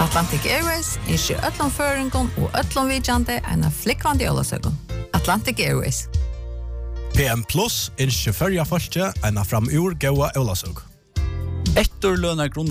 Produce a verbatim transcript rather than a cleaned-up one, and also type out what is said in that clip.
Atlantic Airways er öllum føringum og öllum vidjande en av flikkvandi jólasøgun. Atlantic Airways. P M Plus innskje førja folke en av framur gåa jólasøg. Etterlønna